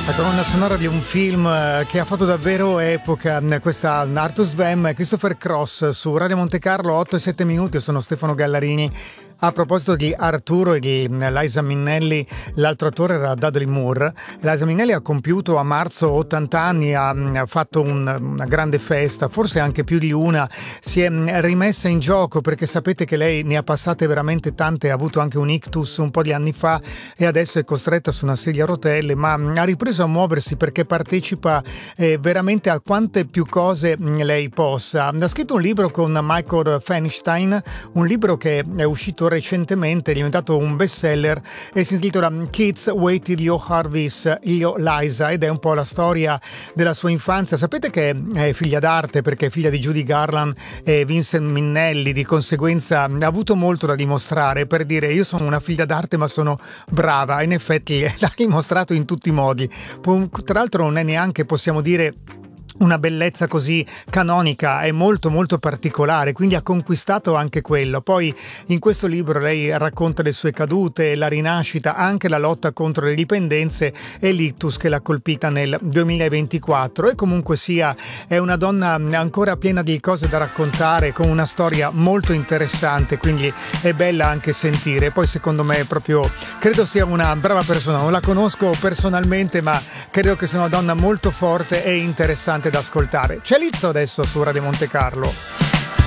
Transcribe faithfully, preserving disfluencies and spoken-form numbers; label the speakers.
Speaker 1: La colonna sonora di un film che ha fatto davvero epoca, questa Arthur Svem e Christopher Cross su Radio Monte Carlo, otto e sette minuti. Io sono Stefano Gallarini. A proposito di Arturo e di Liza Minnelli, l'altro attore era Dudley Moore. Liza Minnelli ha compiuto a marzo ottanta anni, ha, ha fatto un, una grande festa, forse anche più di una. Si è rimessa in gioco perché sapete che lei ne ha passate veramente tante, ha avuto anche un ictus un po' di anni fa e adesso è costretta su una sedia a rotelle, ma ha ripreso a muoversi perché partecipa eh, veramente a quante più cose lei possa. Ha scritto un libro con Michael Feinstein, un libro che è uscito recentemente, è diventato un bestseller e si intitola Kids Wait Till Your Harvest, io Liza, ed è un po' la storia della sua infanzia. Sapete che è figlia d'arte perché è figlia di Judy Garland e Vincent Minnelli, di conseguenza ha avuto molto da dimostrare per dire io sono una figlia d'arte ma sono brava. In effetti l'ha dimostrato in tutti i modi. Tra l'altro non è neanche, possiamo dire, una bellezza così canonica, è molto molto particolare, quindi ha conquistato anche quello. Poi in questo libro lei racconta le sue cadute, la rinascita, anche la lotta contro le dipendenze e l'ictus che l'ha colpita nel duemilaventiquattro. E comunque sia è una donna ancora piena di cose da raccontare, con una storia molto interessante, quindi è bella anche sentire. Poi secondo me è proprio, credo sia una brava persona, non la conosco personalmente ma credo che sia una donna molto forte e interessante da ascoltare. C'è Lizzo adesso su Radio Monte Carlo.